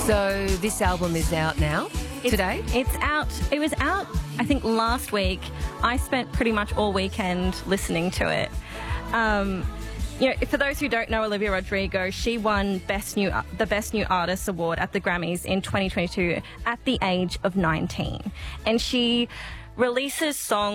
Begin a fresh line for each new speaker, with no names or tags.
So this album is out now, today?
It's out. It was out, I think, last week. I spent pretty much all weekend listening to it. For those who don't know Olivia Rodrigo, she won the Best New Artist Award at the Grammys in 2022 at the age of 19. And she releases songs